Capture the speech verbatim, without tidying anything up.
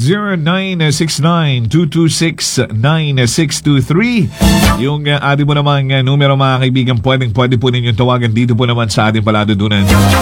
zero nine six nine two two six nine six two three. Yung uh, ating po namang uh, numero mga kaibigan, pwedeng pwede po ninyong tawagan dito po naman sa ating paladudunan.